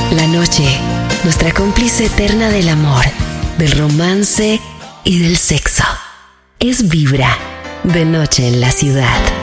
La noche, nuestra cómplice eterna del amor, del romance y del sexo. Es Vibra, de noche en la ciudad.